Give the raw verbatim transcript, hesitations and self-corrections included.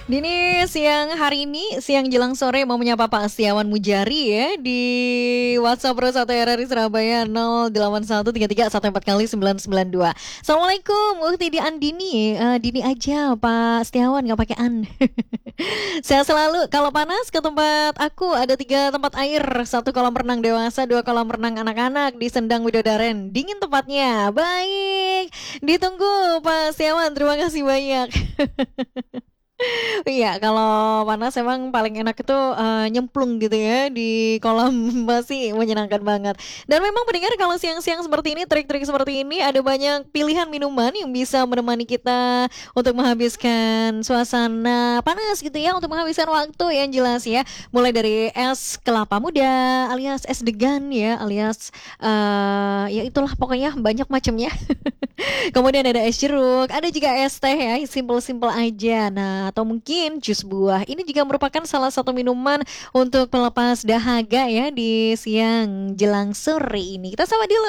Dini siang hari ini, siang jelang sore mau menyapa Pak Setiawan Mujari ya di WhatsApp Pro satu R R I Surabaya nol delapan satu tiga tiga satu empat kali sembilan sembilan dua. Assalamualaikum, Ukti di Andini, uh, Dini aja Pak Setiawan nggak pakai an. Sehat selalu. Kalau panas ke tempat aku ada tiga tempat air, satu kolam renang dewasa, dua kolam renang anak-anak di Sendang Widodaren. Dingin tempatnya. Baik, ditunggu Pak Setiawan. Terima kasih banyak. Iya, kalau panas emang paling enak itu eh, nyemplung gitu ya di kolam pasti menyenangkan banget. Dan memang pendengar kalau siang-siang seperti ini, trik-trik seperti ini ada banyak pilihan minuman yang bisa menemani kita untuk menghabiskan suasana panas gitu ya, untuk menghabiskan waktu yang jelas ya. Mulai dari es kelapa muda alias es degan ya, alias eh ya itulah pokoknya banyak macamnya. Kemudian ada es jeruk, ada juga es teh ya, simple-simple aja. Nah, atau mungkin jus buah. Ini juga merupakan salah satu minuman untuk pelepas dahaga ya di siang jelang sore ini. Kita sama dulu.